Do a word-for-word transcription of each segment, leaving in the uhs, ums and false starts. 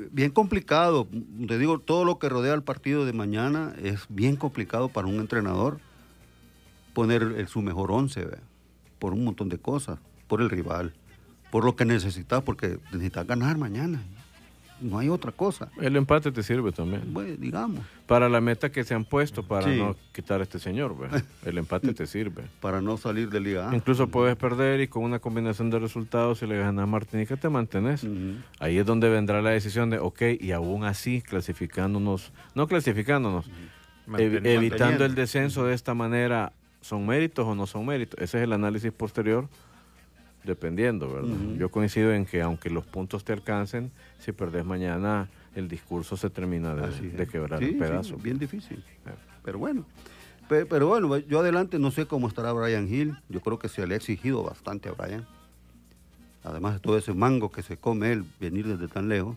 bien complicado. Te digo, todo lo que rodea el partido de mañana es bien complicado para un entrenador poner el, su mejor once, ¿ve? Por un montón de cosas, por el rival, por lo que necesitas, porque necesitas ganar mañana. No hay otra cosa. El empate te sirve también. Bueno, digamos. Para la meta que se han puesto para sí. no quitar a este señor, ¿ve? El empate te sirve. Para no salir de Liga A. Incluso puedes perder y con una combinación de resultados, si le ganas a Martinica, te mantenés. Uh-huh. Ahí es donde vendrá la decisión de, ok, y aún así clasificándonos, no clasificándonos, uh-huh. ev- evitando el descenso uh-huh. de esta manera, ¿son méritos o no son méritos? Ese es el análisis posterior. Dependiendo, ¿verdad? Uh-huh. Yo coincido en que aunque los puntos te alcancen, si perdés mañana, el discurso se termina de, de quebrar sí, en pedazos. Sí, bien difícil. Eh. Pero bueno, pero, pero bueno, yo adelante no sé cómo estará Brian Hill. Yo creo que se le ha exigido bastante a Brian. Además de todo ese mango que se come él, venir desde tan lejos.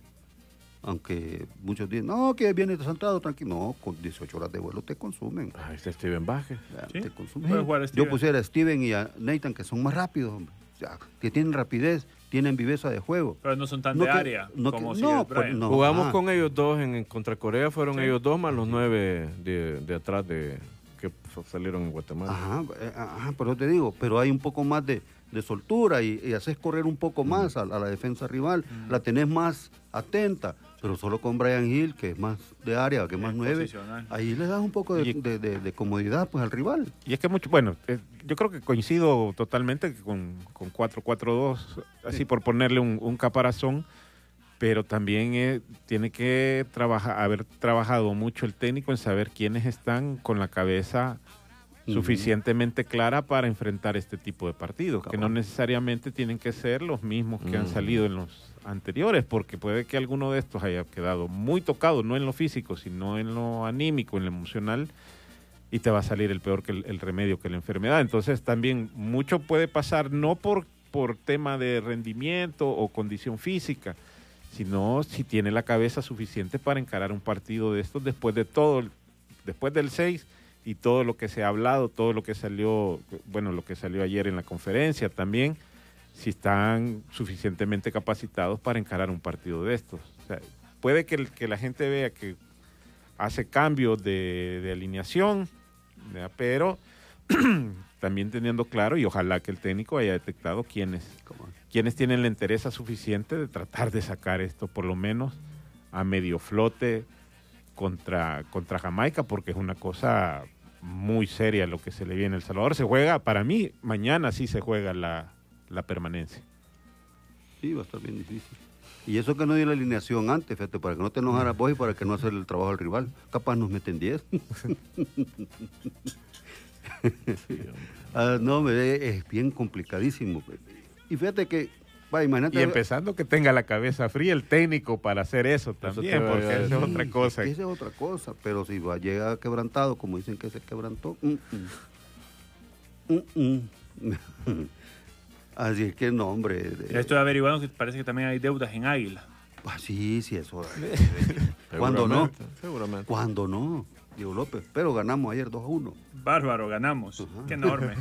Aunque muchos dicen, no, que viene desantado, tranquilo. No, con dieciocho horas de vuelo te consumen. Ah, este Steven Bajes. ¿Sí? Te consumen. Yo pusiera a Steven y a Nathan, que son más rápidos, hombre. Que tienen rapidez, tienen viveza de juego. Pero no son tan no de que, área no como que, si no, Brian. no, Jugamos ah. con ellos dos en, en contra Corea, fueron sí. ellos dos más los nueve de, de atrás de que salieron en Guatemala. Ajá, ajá, por eso te digo, pero hay un poco más de, de soltura y, y haces correr un poco más mm. a, a la defensa rival, mm. la tenés más atenta, pero solo con Brian Hill, que es más de área, que es más nueve, ahí le das un poco de, de, de, de comodidad pues al rival. Y es que mucho, bueno, eh, yo creo que coincido totalmente con, con cuatro cuatro dos, así sí. por ponerle un, un caparazón, pero también eh, tiene que trabajar, haber trabajado mucho el técnico en saber quiénes están con la cabeza uh-huh. suficientemente clara para enfrentar este tipo de partidos, Cabal. que no necesariamente tienen que ser los mismos que uh-huh. han salido en los anteriores, porque puede que alguno de estos haya quedado muy tocado, no en lo físico, sino en lo anímico, en lo emocional, y te va a salir el peor que el, el remedio que la enfermedad. Entonces también mucho puede pasar, no por, por tema de rendimiento o condición física, sino si tiene la cabeza suficiente para encarar un partido de estos después de todo, después del seis y todo lo que se ha hablado, todo lo que salió, bueno, lo que salió ayer en la conferencia también, si están suficientemente capacitados para encarar un partido de estos. O sea, puede que, el, que la gente vea que hace cambios de, de alineación, ¿verdad? Pero también teniendo claro, y ojalá que el técnico haya detectado quiénes, quiénes tienen la entereza suficiente de tratar de sacar esto por lo menos a medio flote contra, contra Jamaica, porque es una cosa muy seria lo que se le viene a El Salvador. Se juega, para mí, mañana sí se juega la, la permanencia. Sí, va a estar bien difícil. Y eso que no dio la alineación antes, fíjate, para que no te enojaras vos y para que no hacer el trabajo al rival. Capaz nos meten diez. ah, no, es bien complicadísimo. Y fíjate que, va, imagínate. Y empezando que tenga la cabeza fría el técnico para hacer eso también, eso porque esa es otra cosa. Esa es otra cosa, pero si va, llega quebrantado, como dicen que se quebrantó. Mm, mm. Mm, mm. Así es que no, hombre. De... Estoy averiguando que parece que también hay deudas en Águila. Ah, sí, sí, eso. ¿Cuándo no? Seguramente. ¿Cuándo no? Diego López, pero ganamos ayer dos a uno. Bárbaro, ganamos. Uh-huh. Qué enorme.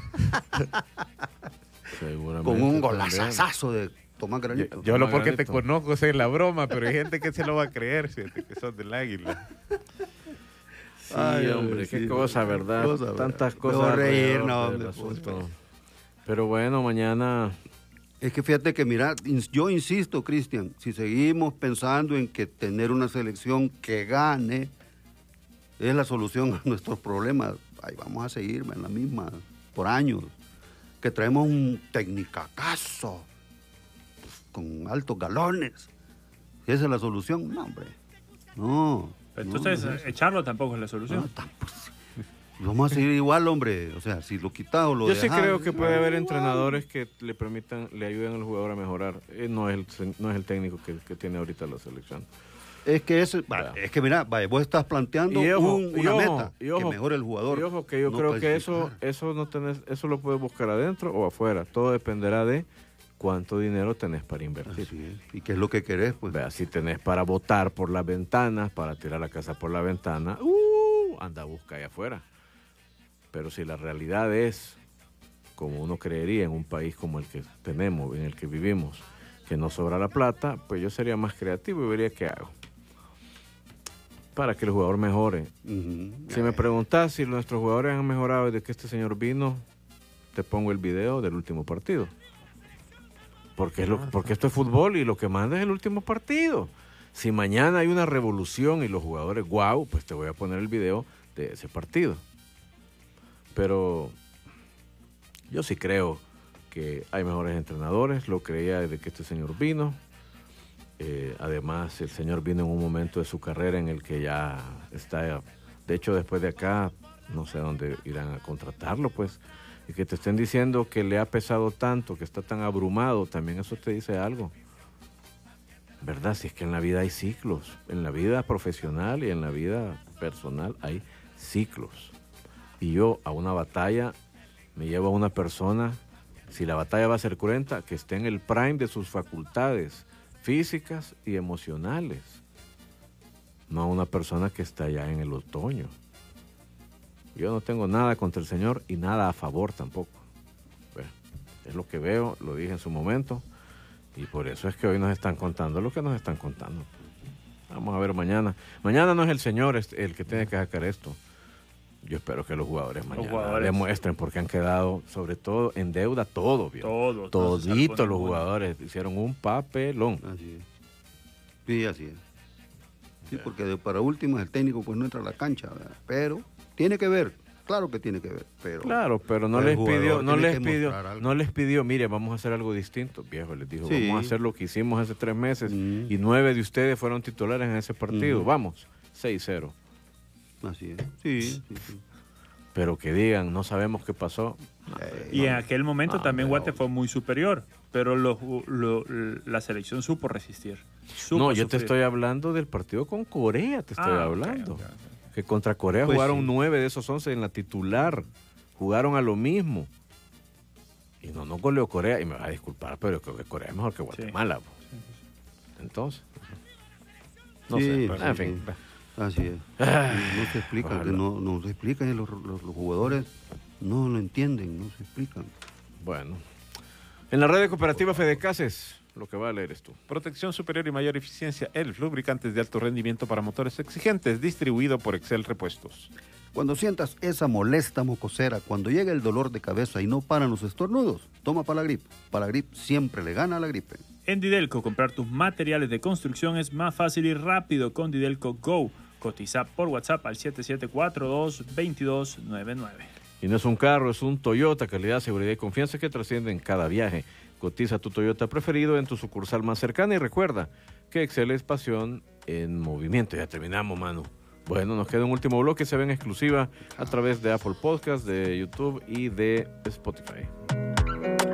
Con un golazazo de Tomás Granito. Yo, yo lo porque Granito. Te conozco, sé la broma, pero hay gente que se lo va a creer, fíjate, que son del Águila. Sí, Ay, hombre, sí, qué cosa, ¿verdad? Cosa, Tantas cosas. Reír, no, hombre, pero bueno, mañana... Es que fíjate que, mira, yo insisto, Cristian, si seguimos pensando en que tener una selección que gane es la solución a nuestros problemas, ahí vamos a seguir en la misma, por años. Que traemos un tecnicacazo con altos galones. ¿Esa es la solución? No, hombre. No. Pero entonces, no, no es echarlo tampoco es la solución. No, tampoco. Vamos a seguir igual, hombre. O sea, si lo quitas o lo Yo dejas, sí creo que puede haber igual. entrenadores que le permitan, le ayuden al jugador a mejorar. Eh, no, es el, no es el técnico que, que tiene ahorita la selección. Es que es, vale, es que mira, vale, vos estás planteando y ojo, un, una y ojo, meta y ojo, que mejore el jugador. Y ojo, que yo no creo que eso, eso no tenés, eso lo puedes buscar adentro o afuera. Todo dependerá de cuánto dinero tenés para invertir. Así es. ¿Y qué es lo que querés? Pues? Vea, si tenés para botar por las ventanas, para tirar la casa por la ventana, uh, anda a buscar allá afuera. Pero si la realidad es, como uno creería en un país como el que tenemos, en el que vivimos, que no sobra la plata, pues yo sería más creativo y vería qué hago para que el jugador mejore. Uh-huh. Si me preguntas si nuestros jugadores han mejorado desde que este señor vino, te pongo el video del último partido. Porque, es lo, porque esto es fútbol y lo que manda es el último partido. Si mañana hay una revolución y los jugadores, wow, pues te voy a poner el video de ese partido. Pero yo sí creo que hay mejores entrenadores, lo creía desde que este señor vino. Eh, además, el señor vino en un momento de su carrera en el que ya está, de hecho, después de acá, no sé a dónde irán a contratarlo, pues. Y que te estén diciendo que le ha pesado tanto, que está tan abrumado, también eso te dice algo. ¿Verdad? Si es que en la vida hay ciclos. En la vida profesional y en la vida personal hay ciclos. Y yo a una batalla me llevo a una persona, si la batalla va a ser cruenta, que esté en el prime de sus facultades físicas y emocionales. No a una persona que está ya en el otoño. Yo no tengo nada contra el señor y nada a favor tampoco. Bueno, es lo que veo, lo dije en su momento, y por eso es que hoy nos están contando lo que nos están contando. Vamos a ver mañana. Mañana no es el señor el que tiene que sacar esto. Yo espero que los jugadores mañana los jugadores demuestren, porque han quedado, sobre todo, en deuda todo, ¿vio? Todos. Toditos los jugadores hicieron un papelón. Así es. Sí, así es. Sí, porque de, para último el técnico pues no entra a la cancha, ¿verdad? Pero tiene que ver, claro que tiene que ver, pero claro, pero no les pidió, no les pidió, no les pidió, mire, vamos a hacer algo distinto, viejo, les dijo, sí. Vamos a hacer lo que hicimos hace tres meses mm. y nueve de ustedes fueron titulares en ese partido, mm. vamos, seis cero. Así es, sí, sí, sí. Pero que digan, no sabemos qué pasó. Y no, en aquel momento no, también Guate fue muy superior, pero lo, lo, la selección supo resistir. Supo no, yo sufrir. te estoy hablando del partido con Corea, te estoy ah, hablando. Okay, okay, okay. Que contra Corea pues jugaron sí. nueve de esos once en la titular. Jugaron a lo mismo. Y no, no goleó Corea. Y me va a disculpar, pero creo que Corea es mejor que Guatemala. Sí. Sí, sí. Entonces, no sí, sé. Sí, en sí. fin. Así es. No se explica, que no, no se explica, los, los, los jugadores no lo entienden, no se explican. Bueno, en la red de cooperativa Fedecases, lo que va a leer esto. Protección superior y mayor eficiencia, E L F, lubricantes de alto rendimiento para motores exigentes, distribuido por Excel Repuestos. Cuando sientas esa molesta mocosera, cuando llega el dolor de cabeza y no paran los estornudos, toma Palagrip. Palagrip siempre le gana a la gripe. En Didelco, comprar tus materiales de construcción es más fácil y rápido con Didelco Go. Cotiza por WhatsApp al siete siete cuatro dos, dos dos nueve nueve. Y no es un carro, es un Toyota, calidad, seguridad y confianza que trasciende en cada viaje. Cotiza tu Toyota preferido en tu sucursal más cercana y recuerda que Excel es pasión en movimiento. Ya terminamos, mano. Bueno, nos queda un último bloque, se ve en exclusiva a través de Apple Podcast, de YouTube y de Spotify.